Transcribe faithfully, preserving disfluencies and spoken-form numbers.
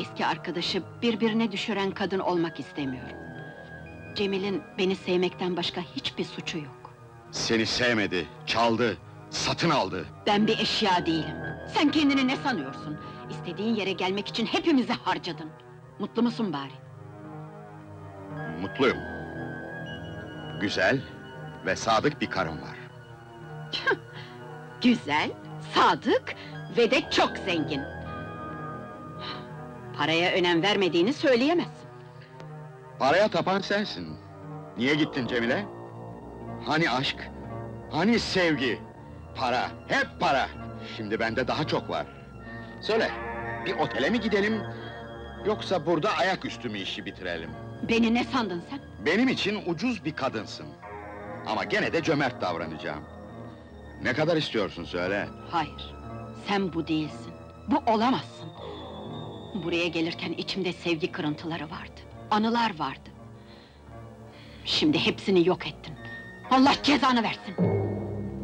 eski arkadaşı, birbirine düşüren kadın olmak istemiyorum. Cemil'in beni sevmekten başka hiçbir suçu yok. Seni sevmedi, çaldı, satın aldı. Ben bir eşya değilim. Sen kendini ne sanıyorsun? İstediğin yere gelmek için hepimizi harcadın. Mutlu musun bari? Mutluyum. Güzel ve sadık bir karım var. Güzel, sadık ve de çok zengin. Paraya önem vermediğini söyleyemezsin. Paraya tapan sensin. Niye gittin Cemile? Hani aşk? Hani sevgi? Para, hep para! Şimdi bende daha çok var. Söyle, bir otele mi gidelim? Yoksa burada ayaküstü mü işi bitirelim? Beni ne sandın sen? Benim için ucuz bir kadınsın. Ama gene de cömert davranacağım. Ne kadar istiyorsun söyle? Hayır, sen bu değilsin. Bu olamazsın. Buraya gelirken içimde sevgi kırıntıları vardı. Anılar vardı. Şimdi hepsini yok ettin. Allah cezanı versin!